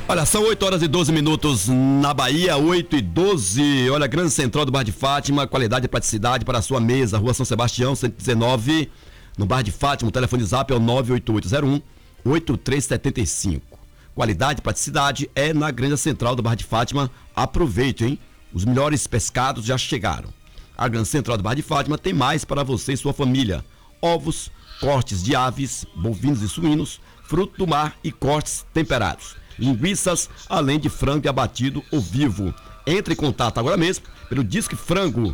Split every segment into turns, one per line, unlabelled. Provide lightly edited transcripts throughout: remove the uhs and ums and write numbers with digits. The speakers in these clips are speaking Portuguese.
Olha, são 8 horas e 12 minutos na Bahia, 8 e 12. Olha, Grande Central do Bar de Fátima, qualidade e praticidade para a sua mesa. Rua São Sebastião, 119, no Bar de Fátima. O telefone zap é o 98801-8375. Qualidade e praticidade é na Grande Central do Bar de Fátima. Aproveite, hein? Os melhores pescados já chegaram. A Grande Central do Bar de Fátima tem mais para você e sua família. Ovos, cortes de aves, bovinos e suínos, fruto do mar e cortes temperados. Linguiças, além de frango abatido ou vivo. Entre em contato agora mesmo pelo Disque Frango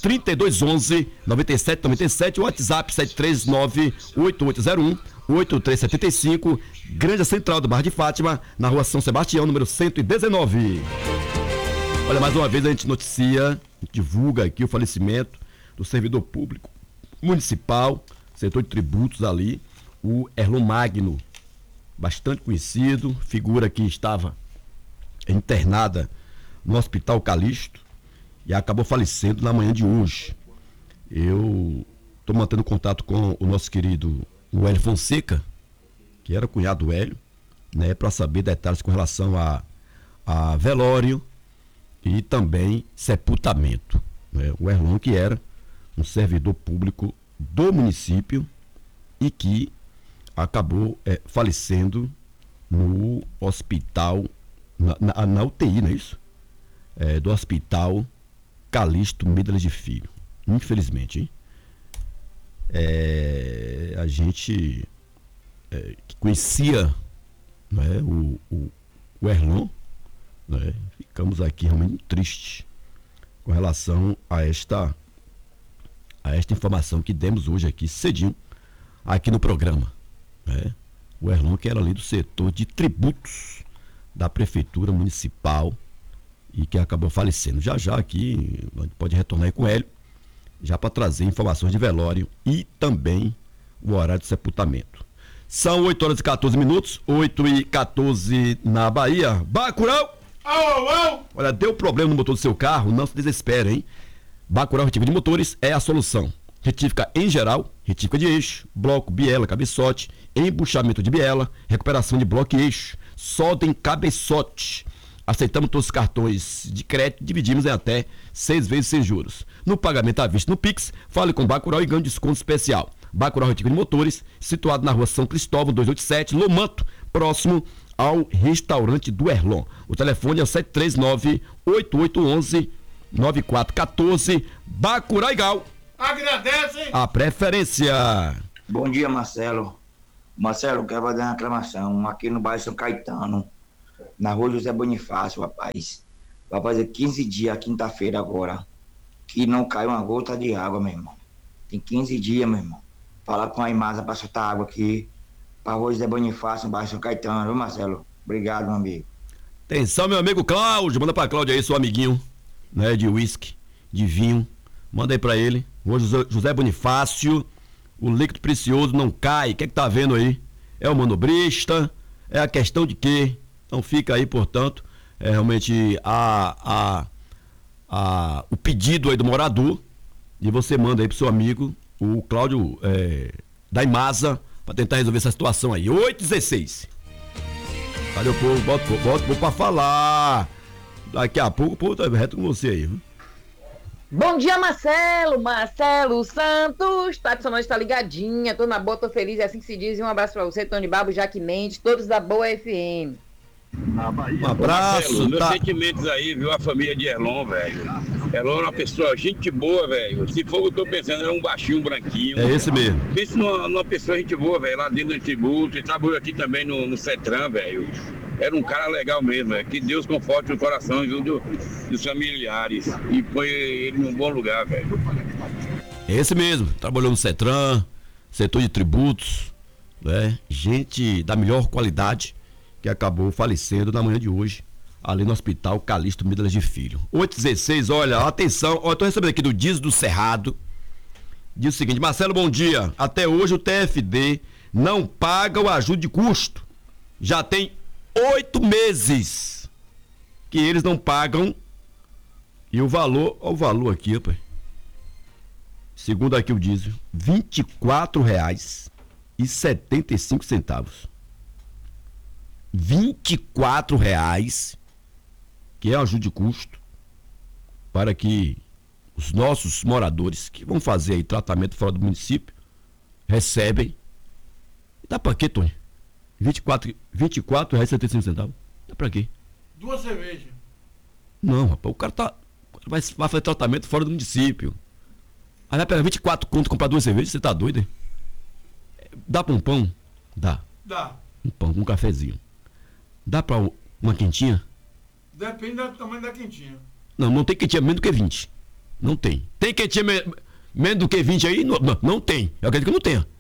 3211-9797, WhatsApp 739-8801-8375, Grande Central do Bar de Fátima, na Rua São Sebastião, número 119. Olha, mais uma vez a gente noticia, divulga aqui o falecimento do servidor público municipal, setor de tributos ali, o Erlon Magno, bastante conhecido, figura que estava internada no Hospital Calixto e acabou falecendo na manhã de hoje. Eu estou mantendo contato com o nosso querido Hélio Fonseca, que era cunhado do Hélio, né, para saber detalhes com relação a velório e também sepultamento, né? O Erlon, que era um servidor público do município e que acabou falecendo no hospital, na UTI, não é isso? Do Hospital Calixto Medeiros de Filho. Infelizmente, hein? A gente que conhecia, né, o Erlon, né, ficamos aqui realmente tristes com relação a esta informação que demos hoje aqui cedinho aqui no programa, né? O Erlon, que era ali do setor de tributos da Prefeitura Municipal e que acabou falecendo. Já aqui a gente pode retornar aí com ele, já para trazer informações de velório e também o horário de sepultamento. São 8 horas e 14 minutos, 8 e 14 na Bahia. Bacurau! Olha, deu problema no motor do seu carro, não se desespere, hein? Bacurau Retífica de Motores é a solução. Retífica em geral, retífica de eixo, bloco, biela, cabeçote, embuchamento de biela, recuperação de bloco e eixo, solda em cabeçote. Aceitamos todos os cartões de crédito, dividimos em até 6 vezes sem juros. No pagamento à vista no Pix, fale com Bacurau e ganhe desconto especial. Bacurau Retífica de Motores, situado na Rua São Cristóvão, 287, Lomanto, próximo ao restaurante do Erlon. O telefone é o 739-8811-9414. Bacurau e Gal.
Agradece
A preferência.
Bom dia, Marcelo. Marcelo, quero fazer uma reclamação aqui no bairro São Caetano, na rua José Bonifácio, rapaz. Vai fazer 15 dias, quinta-feira agora, que não cai uma gota de água, meu irmão. Tem 15 dias, meu irmão. Falar com a Imasa pra soltar água aqui pra rua José Bonifácio, no bairro São Caetano, viu, Marcelo? Obrigado, meu amigo.
Atenção, meu amigo Cláudio. Manda pra Cláudio aí, seu amiguinho, né, de uísque, de vinho. Manda aí pra ele. Rua José Bonifácio, o líquido precioso não cai. O que é que tá vendo aí? É o manobrista? É a questão de quê? Então fica aí, portanto, realmente o pedido aí do morador, e você manda aí pro seu amigo, o Cláudio da Imasa, para tentar resolver essa situação aí. 8h16. Cadê o povo? Bota o povo pra falar. Daqui a pouco o povo tá reto com você aí, viu?
Bom dia, Marcelo Santos, Tati Sonora está ligadinha, tô na boa, tô feliz, é assim que se diz, e um abraço pra você, Tony Babo, Jaque Mendes, todos da Boa FM.
Um abraço,
Marcelo, meus sentimentos aí, viu, a família de Erlon, velho. Erlon é uma pessoa, gente boa, velho. Se for o que eu tô pensando, é um baixinho, branquinho.
É esse mesmo.
Pense numa pessoa, gente boa, velho, lá dentro do tributo, e trabalhou aqui também no CETRAN, velho. Era um cara legal mesmo, velho. Que Deus conforte o coração, viu, dos familiares e põe ele num bom lugar, velho.
É esse mesmo, trabalhou no CETRAN, setor de tributos, né? Gente da melhor qualidade, que acabou falecendo na manhã de hoje, ali no Hospital Calixto Medeiros de Filho. 8h16, olha, atenção, eu tô recebendo aqui do Dias do Cerrado, diz o seguinte: Marcelo, bom dia, até hoje o TFD não paga o ajuste de custo, já tem 8 meses que eles não pagam, e o valor, olha o valor aqui, rapaz, segundo aqui o diesel, R$ 24,75. R$24, que é um ajuda de custo, para que os nossos moradores que vão fazer aí tratamento fora do município recebem. Dá pra quê, Tony? R$24,75. Dá pra quê?
2 cervejas.
Não, rapaz, o cara vai fazer tratamento fora do município. Aí vai pegar 24 conto comprar 2 cervejas, você tá doido, hein? Dá pra um pão? Dá.
Dá.
Um pão, um cafezinho. Dá pra uma quentinha?
Depende do tamanho da quentinha.
Não tem quentinha menos do que 20. Não tem. Tem quentinha menos do que 20 aí? Não tem. Eu acredito que não tenha.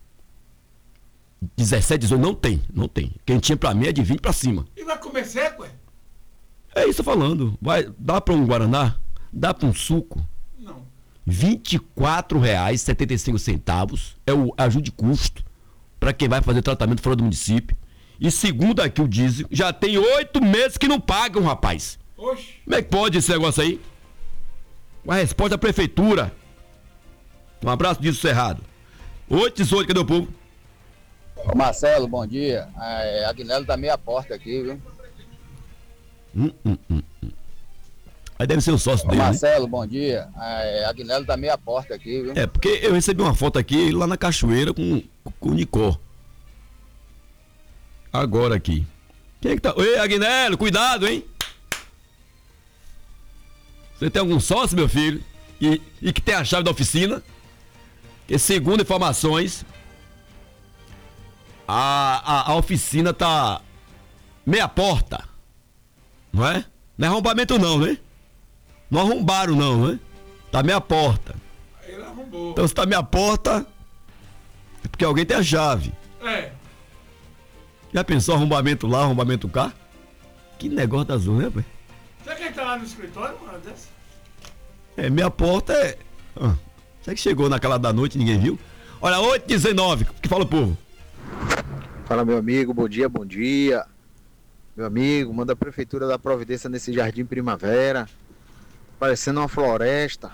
17, 18, não tem. Quentinha pra mim é de 20 pra cima.
E vai comer seco, é?
É isso que eu tô falando. Dá pra um Guaraná? Dá pra um suco?
Não.
R$24,75 é o ajuda de custo para quem vai fazer tratamento fora do município. E segundo aqui o diesel, já tem 8 meses que não pagam, rapaz.
Oxe.
Como é que pode esse negócio aí? A resposta da prefeitura. Um abraço disso Cerrado. 8h18, cadê o povo?
Ô Marcelo, bom dia. Agnello tá meia porta aqui, viu?
Aí deve ser o sócio dele,
Marcelo, bom dia. Agnello tá meia porta aqui, viu?
É, porque eu recebi uma foto aqui lá na cachoeira com o Nicó. Agora aqui. Quem é que tá? Ei, Agnello, cuidado, hein? Você tem algum sócio, meu filho? E que tem a chave da oficina? Que segundo informações, a oficina tá meia porta. Não é? Não é arrombamento não, né? Não arrombaram não, né? Tá meia porta.
Ele arrombou.
Então se tá meia porta, é porque alguém tem a chave.
É.
Já pensou arrombamento lá, arrombamento cá? Que negócio da zona, né, pai?
Será que ele tá lá no escritório, uma dessa?
É, meia porta é... Será que chegou naquela da noite e ninguém viu? Olha, 8h19, que fala o povo?
Fala, meu amigo, bom dia, bom dia. Meu amigo, manda a prefeitura dar providência nesse Jardim Primavera, parecendo uma floresta.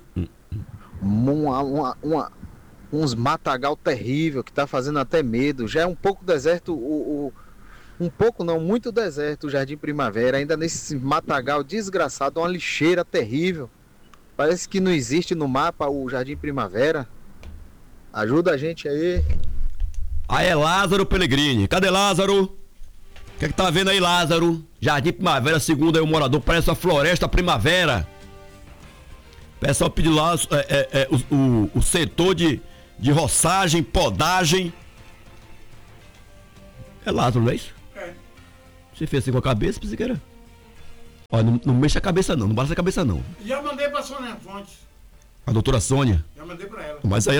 Uns matagal terrível que tá fazendo até medo. Já é um pouco deserto, um pouco não, muito deserto o Jardim Primavera, ainda nesse matagal desgraçado, uma lixeira terrível. Parece que não existe no mapa o Jardim Primavera. Ajuda a gente aí.
Aí é Lázaro Pellegrini. Cadê Lázaro? O que tá vendo aí, Lázaro? Jardim Primavera, segundo aí o morador, parece uma floresta primavera. O pessoal pediu lá o setor de roçagem, podagem. É Lázaro, não é isso?
É.
Você fez assim com a cabeça, psiqueira? Ó, não mexa a cabeça não balança a cabeça não.
Já mandei pra Sônia Fontes.
A doutora Sônia.
Já mandei pra ela.
Mas aí